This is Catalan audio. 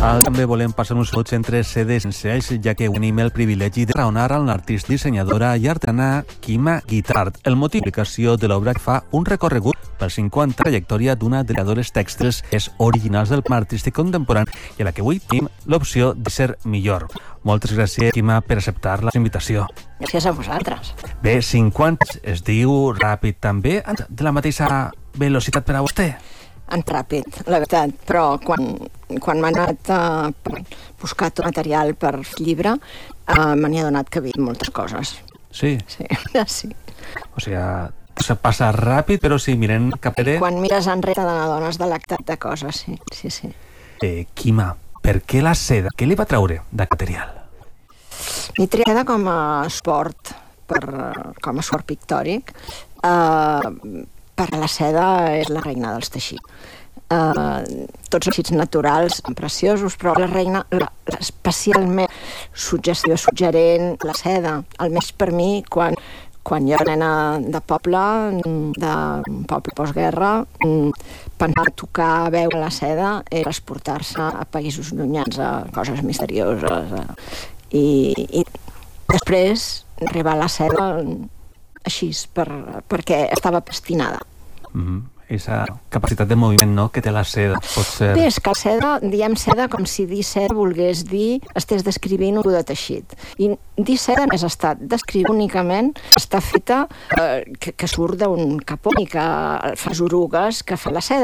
També volem passar uns minuts entre sedes sense ells, ja que tenim el privilegi de raonar amb l'artista, dissenyadora i artesana Quima Guitart. El motiu d'aplicació de l'obra fa un recorregut per 50 trajectòria d'una de les creadores tèxtils originals del plan artístic contemporani i a la que avui tenim l'opció de ser millor. Moltes gràcies, Quima, per acceptar la invitació. Gràcies a vosaltres. Bé, 50 es diu ràpid també, de la mateixa velocitat per a vostè? En ràpid, la veritat, però quan m'ha anat a buscar tot material per llibre, me n'hi ha donat que he vist moltes coses. Sí? Sí. O sigui, se passa ràpid, però si mirem cap a... Quan mires enrere te n'adones de l'actat de coses, sí. Quima, per què la seda? Què li va treure de material? M'he triada com a esport, com a esport pictòric, per a la seda és la reina dels teixits. Tots els teixits naturals són preciosos, però la reina, especialment suggerent, la seda, almenys per mi, quan jo era nena de poble postguerra, pensar, tocar, veure la seda era exportar-se a països llunyans, a coses misterioses. I després arribar a la seda així, perquè estava destinada. Aquesta capacitat de moviment, no?, que té la seda, pot ser... Bé, és que la seda, diem seda com si dir seda volgués dir estés descrivint un de teixit. I dir seda no és estat descriure únicament està feta que surt d'un capó i que fa les orugues que fa la seda.